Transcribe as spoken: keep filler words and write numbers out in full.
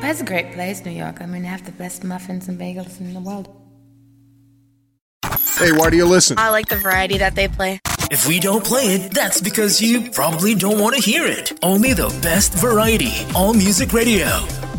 That's a great place, New York. I mean, they have the best muffins and bagels in the world. Hey, why do you listen? I like the variety that they play. If we don't play it, that's because you probably don't want to hear it. Only the best variety. All Music Radio.